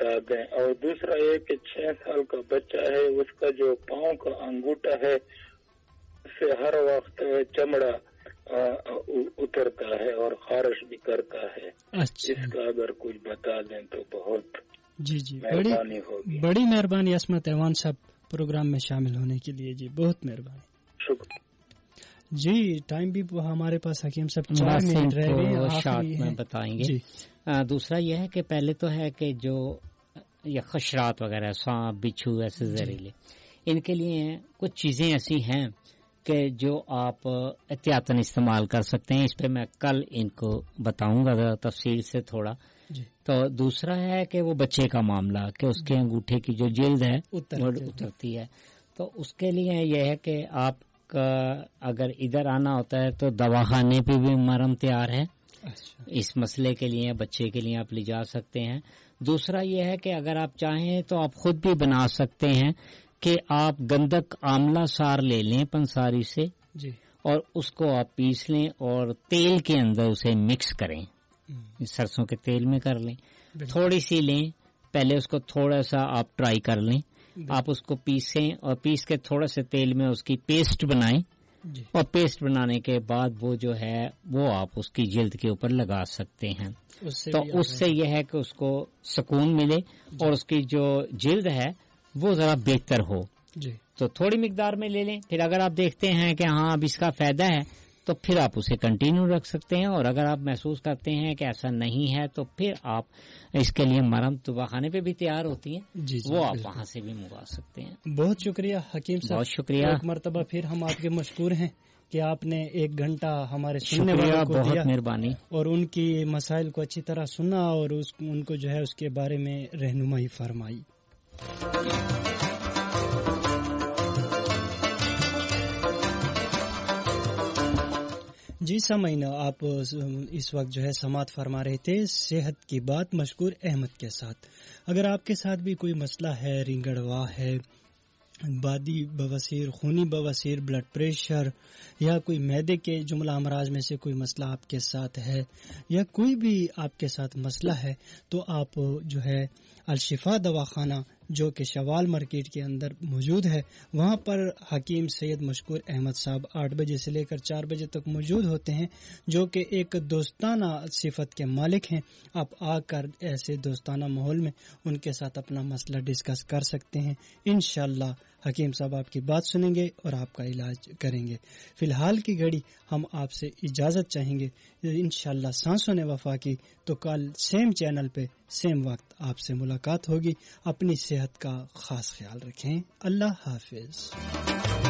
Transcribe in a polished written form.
بتا دیں. اور دوسرا یہ کہ 6 سال کا بچہ ہے، اس کا جو پاؤں کا انگوٹھا ہے اس سے ہر وقت چمڑا اترتا ہے اور خارش بھی کرتا ہے. اچھا، اس کا اگر کچھ بتا دیں تو بہت جی مہربانی ہوگی. بڑی مہربانی عصمت ایوان صاحب پروگرام میں شامل ہونے کے لیے. جی بہت مہربانی. شکریہ. جی ٹائم بھی ہمارے پاس حکیم صاحب 4 منٹ رہ گئے میں بتائیں گے. دوسرا یہ ہے کہ پہلے تو ہے کہ جو یہ خشرات وغیرہ سانپ بچھو ایسے زہریلے ان کے لیے کچھ چیزیں ایسی ہیں کہ جو آپ احتیاطاً استعمال کر سکتے ہیں. اس پہ میں کل ان کو بتاؤں گا تفصیل سے تھوڑا. تو دوسرا ہے کہ وہ بچے کا معاملہ کہ اس کے انگوٹھے کی جو جلد ہے وہ اترتی ہے. تو اس کے لیے یہ ہے کہ آپ کا اگر ادھر آنا ہوتا ہے تو دواخانے پہ بھی مرہم تیار ہے. اس مسئلے کے لیے بچے کے لیے آپ لے جا سکتے ہیں. دوسرا یہ ہے کہ اگر آپ چاہیں تو آپ خود بھی بنا سکتے ہیں کہ آپ گندک آملہ سار لے لیں پنساری سے اور اس کو آپ پیس لیں اور تیل کے اندر اسے مکس کریں. سرسوں کے تیل میں کر لیں، تھوڑی سی لیں، پہلے اس کو تھوڑا سا آپ ٹرائی کر لیں. آپ اس کو پیسیں اور پیس کے تھوڑا سے تیل میں اس کی پیسٹ بنائیں اور پیسٹ بنانے کے بعد وہ جو ہے وہ آپ اس کی جلد کے اوپر لگا سکتے ہیں. تو اس سے یہ ہے کہ اس کو سکون ملے اور اس کی جو جلد ہے وہ ذرا بہتر ہو. تو تھوڑی مقدار میں لے لیں. پھر اگر آپ دیکھتے ہیں کہ ہاں اب اس کا فائدہ ہے تو پھر آپ اسے کنٹینیو رکھ سکتے ہیں. اور اگر آپ محسوس کرتے ہیں کہ ایسا نہیں ہے تو پھر آپ اس کے لیے مرہم دواخانے پہ بھی تیار ہوتی ہیں، وہ آپ وہاں سے بھی منگوا سکتے ہیں. بہت شکریہ حکیم صاحب. بہت شکریہ. ایک مرتبہ پھر ہم آپ کے مشکور ہیں کہ آپ نے 1 گھنٹہ ہمارے سننے والوں کو بہت مہربانی اور ان کی مسائل کو اچھی طرح سنا اور ان کو جو ہے اس کے بارے میں رہنمائی فرمائی. جی سامعین، آپ اس وقت جو ہے سماعت فرما رہے تھے صحت کی بات مشکور احمد کے ساتھ. اگر آپ کے ساتھ بھی کوئی مسئلہ ہے، رینگڑوا ہے، بادی بواسیر، خونی بواسیر، بلڈ پریشر یا کوئی معدے کے جملہ امراض میں سے کوئی مسئلہ آپ کے ساتھ ہے یا کوئی بھی آپ کے ساتھ مسئلہ ہے تو آپ جو ہے الشفا دواخانہ جو کہ شوال مارکیٹ کے اندر موجود ہے وہاں پر حکیم سید مشکور احمد صاحب 8 بجے سے لے کر 4 بجے تک موجود ہوتے ہیں، جو کہ ایک دوستانہ صفت کے مالک ہیں. آپ آ کر ایسے دوستانہ ماحول میں ان کے ساتھ اپنا مسئلہ ڈسکس کر سکتے ہیں. انشاءاللہ حکیم صاحب آپ کی بات سنیں گے اور آپ کا علاج کریں گے. فی الحال کی گھڑی ہم آپ سے اجازت چاہیں گے. انشاءاللہ سانسوں نے وفا کی تو کل سیم چینل پہ سیم وقت آپ سے ملاقات ہوگی. اپنی صحت کا خاص خیال رکھیں. اللہ حافظ.